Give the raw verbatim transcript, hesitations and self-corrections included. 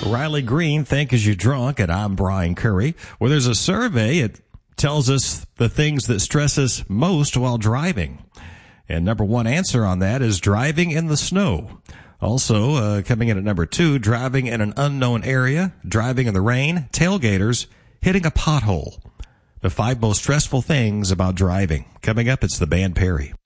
Riley Green, Think As You Drunk, and I'm Brian Curry. Well, there's a survey. It tells us the things that stress us most while driving. And number one answer on that is driving in the snow. Also, uh, coming in at number two, driving in an unknown area, driving in the rain, tailgaters, hitting a pothole. The five most stressful things about driving. Coming up, it's the Band Perry.